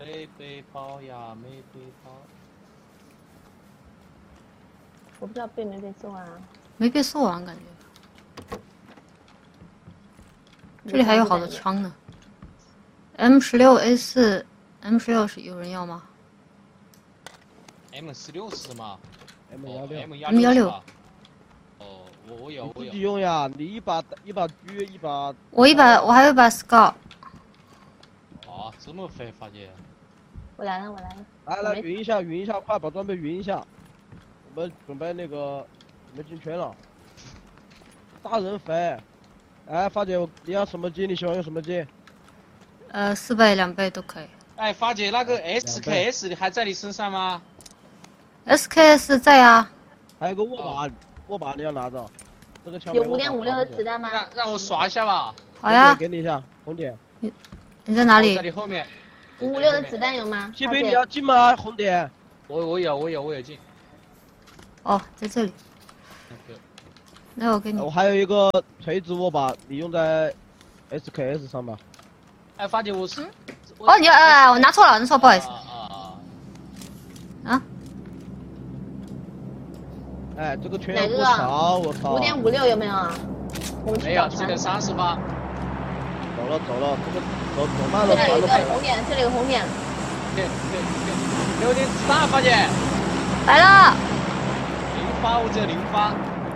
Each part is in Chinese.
背背包呀，没背包。 我不知道被没被送啊。 没被送完感觉。这里还有好多枪呢。M16A4，M16是有人要吗 M16是吗 M16 ？M16。哦，我有。 你自己用呀，你一把狙一把。 我还有一把 Scar。 哦，这么肥，发姐。 我来了。 来匀一下，快把装备匀一下。我们准备那个，我们进圈了。大人肥。哎，发姐，你要什么机？你喜欢用什么机 ？4倍、2倍都可以。 哎，发姐，那个 SKS 还在你身上吗 ？SKS 在啊。 还有个握把你要拿着。这个枪有5.56的子弹吗？ 让我刷一下吧。 好呀。 给你一下，红点。 你在哪里？ 在你后面。 556的子弹有吗？ 金杯你要进吗？红点。 我有进。 哦，在这里。那我给你。 我还有一个垂直握把，你用在 SKS 上吧。 哎，发姐，我是。 哦，我拿错了，不好意思。啊。 哎，这个圈不少，我靠。 5.56有没有啊？ 没有，这个38。 走了，这个走慢了。 这里有一个红点，这里有红点。 给我点子弹，发姐。 来了。 0发，我只有0发。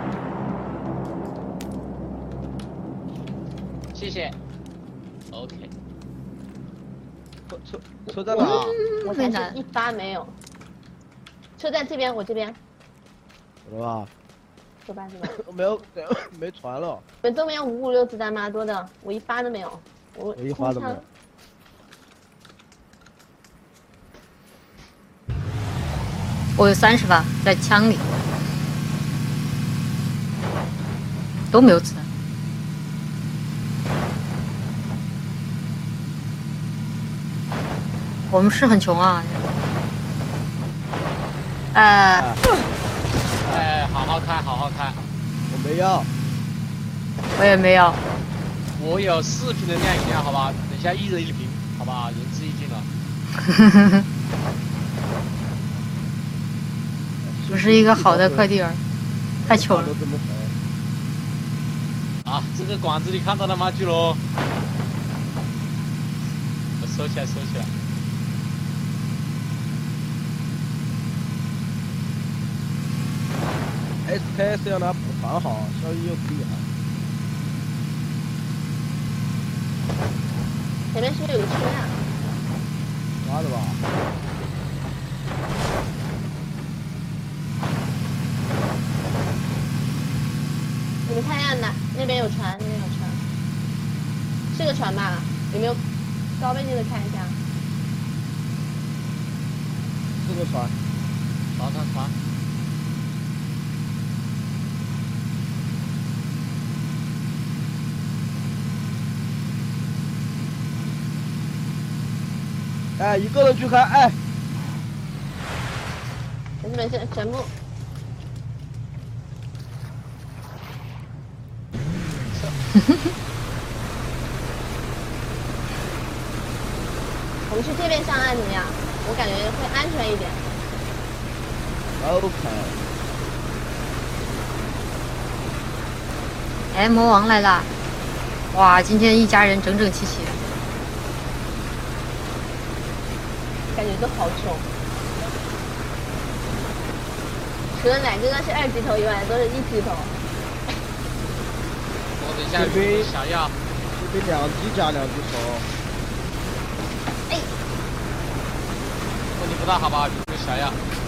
谢谢。OK。 车在哪？ 我才是1发没有。车在这边，我这边。 是吧？ 是吧？ 没传了。 本周没有556子弹吗？多的，我1发都没有。我 1发都没有。 我有30发在枪里，都没有子弹。我们是很穷啊。 哎，好好开。 我没要。 我也没有。 我有4瓶的酿饮料，好吧，等下1人1瓶，好吧，仁至义尽了。 不是一个好的快递员，太穷了。 啊，这个管子你看到了吗，巨龙？我收起来。 SKS 要拿补偿好，效益又厉害。 前面是不是有个车啊？ 抓的吧？ 你们看一下那边有船，是个船吧？有没有高倍镜的看一下？ 是个船。 船。 哎，一个人去开，哎。 没事，全部。我们去这边上岸怎么样？我感觉会安全一点。 OK。 哎，魔王来啦！哇，今天一家人整整齐齐。 感觉都好穷，除了奶哥哥是2级头以外，都是1级头。 我等一下有想要。 这边2级加2级头。 哎， 问题不大，好吧，有想要。